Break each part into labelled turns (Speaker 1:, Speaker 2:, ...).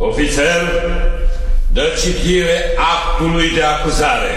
Speaker 1: Ofițer, dă citire actului de acuzare.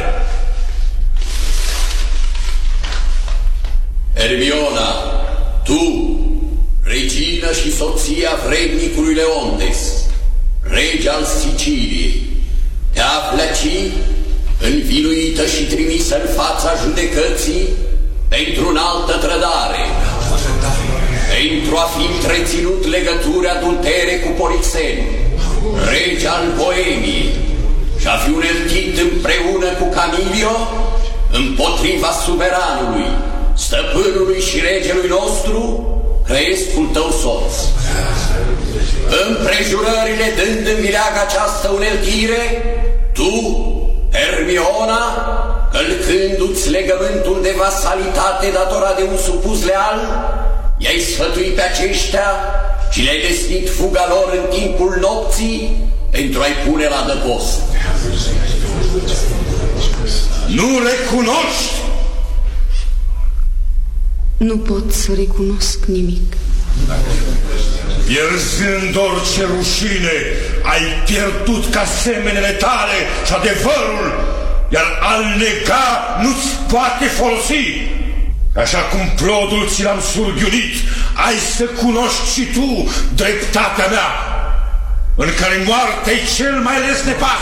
Speaker 2: Hermiona, tu, regină și soția vrednicului Leontes, rege al Siciliei, te afli aici, învinuită și trimisă în fața judecății pentru înaltă trădare, pentru a fi întreținut legături adultere cu Polixen, rege al Boemiei, și a fi uneltit împreună cu Camilio împotriva suveranului, stăpânului și regelui nostru, Crăiescul tău soț. Împrejurările dând în vileag această uneltire, tu, Hermiona, călcându-ți legământul de vasalitate datorat de un supus leal, i-ai sfătuit pe aceștia și le-ai destit fuga lor în timpul nopții pentru a-i pune la adăpost.
Speaker 1: Nu recunoști?
Speaker 3: Nu pot să recunosc nimic.
Speaker 1: Pierzând orice rușine, ai pierdut ca semenele tale și adevărul, iar al nega nu-ți poate folosi. Așa cum plodul ți l-am surghiunit, ai să cunoști și tu dreptatea mea, în care moartea-i cel mai lesne pas.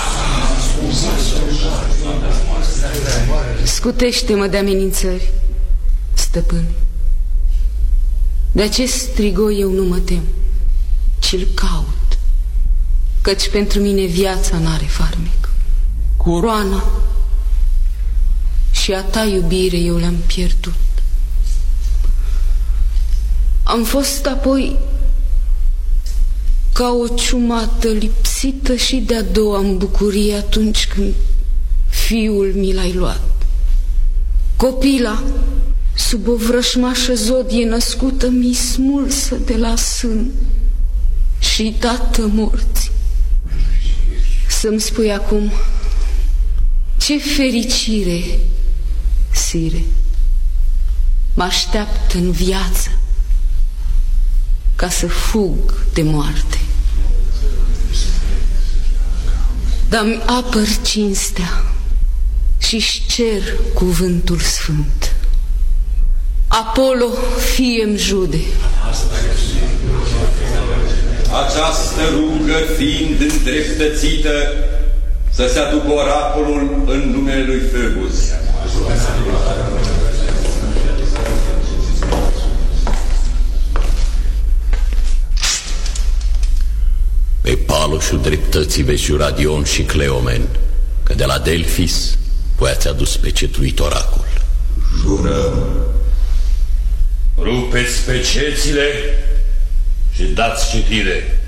Speaker 3: Scutește-mă de amenințări, stăpân. De acest strigoi eu nu mă tem, ci-l caut, căci pentru mine viața n-are farmec. Coroana și a ta iubire eu le-am pierdut. Am fost apoi ca o ciumată lipsită și de-a doua în bucurie atunci când fiul mi l-ai luat. Copila, sub o vrășmașă zodie născută, mi-i smulsă de la sân și dată morții. Să-mi spui acum, ce fericire, sire, mă așteaptă în viață ca să fug de moarte. Dar-mi apăr cinstea și-și cer cuvântul sfânt. Apollo, fie-mi jude.
Speaker 4: Această rugă fiind îndreptățită, să se aducă oracolul în numele lui Phoebus.
Speaker 2: Pe paloșul dreptății vezi jura Dion și Cleomen, că de la Delfis voi ați adus pe cetuit oracol.
Speaker 4: Jurăm.
Speaker 1: Rupeți pecețile și dați citire.